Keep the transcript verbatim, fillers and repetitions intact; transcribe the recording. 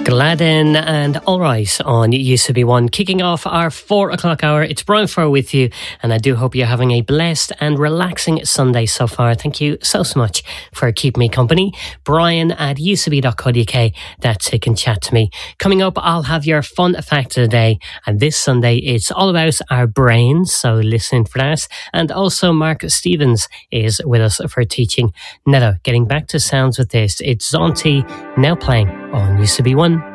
Gladden and All Right on U C B one, kicking off our four o'clock hour. It's Brian Furr with you, and I do hope you're having a blessed and relaxing Sunday so far. Thank you so, so much for keeping me company. Brian at u c b dot co dot u k, that's it, can chat to me. Coming up, I'll have your fun fact of the day, and this Sunday it's all about our brains, so listen for that. And also Mark Stevens is with us for teaching. Now, getting back to sounds with this, it's Zonti now playing on U C B one.